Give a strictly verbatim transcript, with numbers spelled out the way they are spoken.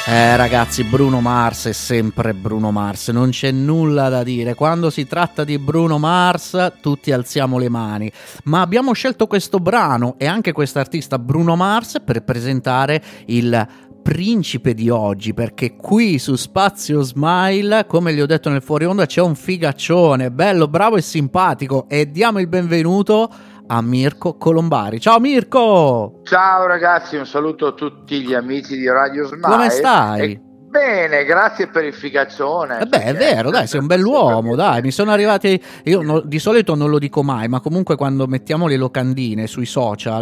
Eh ragazzi, Bruno Mars è sempre Bruno Mars, non c'è nulla da dire. Quando si tratta di Bruno Mars tutti alziamo le mani, ma abbiamo scelto questo brano e anche quest'artista Bruno Mars per presentare il principe di oggi, perché qui su Spazio Smile, come gli ho detto nel fuori onda, c'è un figaccione bello, bravo e simpatico, e diamo il benvenuto a Mirko Colombari. Ciao Mirko! Ciao ragazzi, un saluto a tutti gli amici di Radio Smile. Come stai? E bene, grazie per il figaccione. Eh beh, è vero, dai, sei un bell'uomo, dai, mi sono arrivati, io no, di solito non lo dico mai, ma comunque quando mettiamo le locandine sui social